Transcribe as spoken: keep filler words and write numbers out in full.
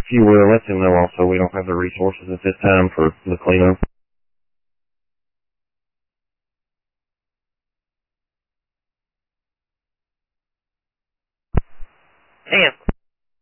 If you will, let them know also we don't have the resources at this time for the cleanup. And